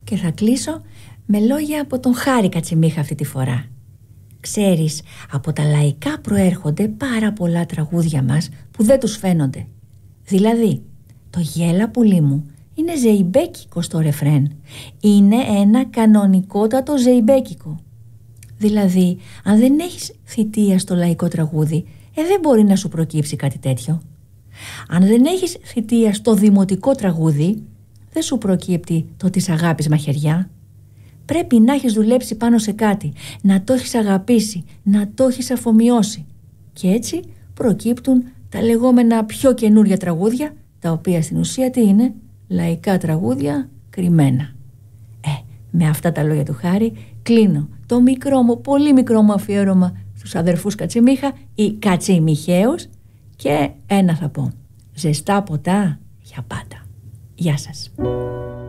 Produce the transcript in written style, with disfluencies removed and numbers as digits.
Και θα κλείσω με λόγια από τον Χάρη Κατσιμίχα αυτή τη φορά. Ξέρεις, από τα λαϊκά προέρχονται πάρα πολλά τραγούδια μας που δεν τους φαίνονται. Δηλαδή, το «Γέλα πουλί μου» είναι ζεϊμπέκικο στο ρεφρέν. Είναι ένα κανονικότατο ζεϊμπέκικο. Δηλαδή, αν δεν έχεις θητεία στο λαϊκό τραγούδι, δεν μπορεί να σου προκύψει κάτι τέτοιο. Αν δεν έχεις θητεία στο δημοτικό τραγούδι, δεν σου προκύπτει το της αγάπης μαχαιριά. Πρέπει να έχεις δουλέψει πάνω σε κάτι, να το έχεις αγαπήσει, να το έχεις αφομοιώσει. Και έτσι προκύπτουν τα λεγόμενα πιο καινούρια τραγούδια, τα οποία στην ουσία τι είναι? Λαϊκά τραγούδια κρυμμένα. Με αυτά τα λόγια του Χάρη κλείνω το μικρό μου, πολύ μικρό μου αφιέρωμα στους αδερφούς Κατσιμίχα ή Κατσιμιχαίους και ένα θα πω: ζεστά ποτά για πάντα. Γεια σας.